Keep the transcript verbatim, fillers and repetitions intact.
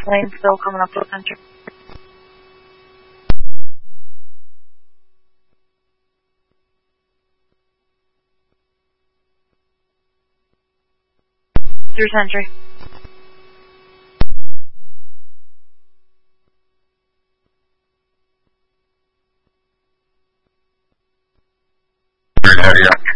Lane still coming up to the center. Through Sentry. Heavy up.